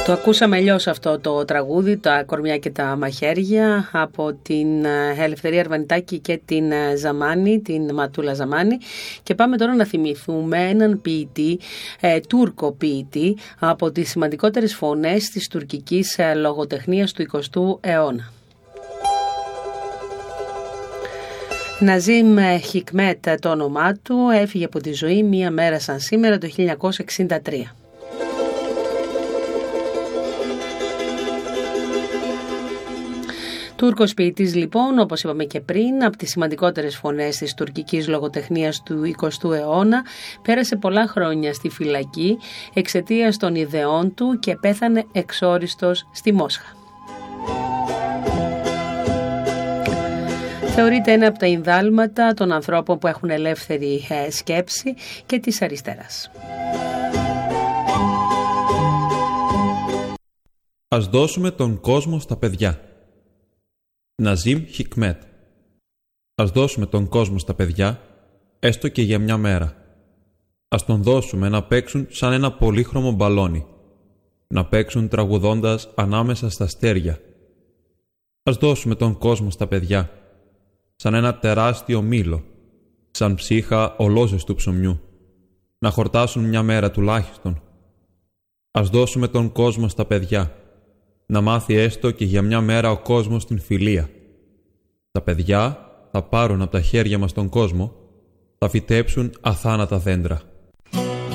Το ακούσαμε αλλιώς αυτό το τραγούδι, τα κορμιά και τα μαχαίρια, από την Ελευθερία Αρβανιτάκη και την Ζαμάνη, την Ματούλα Ζαμάνη. Και πάμε τώρα να θυμηθούμε έναν ποιητή, Τούρκο ποιητή, από τις σημαντικότερες φωνές της τουρκικής λογοτεχνίας του 20ου αιώνα. Ναζίμ Χικμέτ το όνομά του, έφυγε από τη ζωή μία μέρα σαν σήμερα το 1963. Τούρκος ποιητής λοιπόν, όπως είπαμε και πριν, από τις σημαντικότερες φωνές της τουρκικής λογοτεχνίας του 20ου αιώνα, πέρασε πολλά χρόνια στη φυλακή εξαιτίας των ιδεών του και πέθανε εξόριστος στη Μόσχα. Θεωρείται ένα από τα ινδάλματα των ανθρώπων που έχουν ελεύθερη σκέψη και της αριστεράς. Ας δώσουμε τον κόσμο στα παιδιά. Ναζίμ Χικμέτ. Ας δώσουμε τον κόσμο στα παιδιά, έστω και για μια μέρα. Ας τον δώσουμε να παίξουν σαν ένα πολύχρωμο μπαλόνι, να παίξουν τραγουδώντας ανάμεσα στα αστέρια. Ας δώσουμε τον κόσμο στα παιδιά, σαν ένα τεράστιο μήλο, σαν ψύχα ολόζεστου ψωμιού, να χορτάσουν μια μέρα τουλάχιστον. Ας δώσουμε τον κόσμο στα παιδιά, να μάθει έστω και για μια μέρα ο κόσμος την φιλία. Τα παιδιά θα πάρουν από τα χέρια μας τον κόσμο, θα φυτέψουν αθάνατα δέντρα.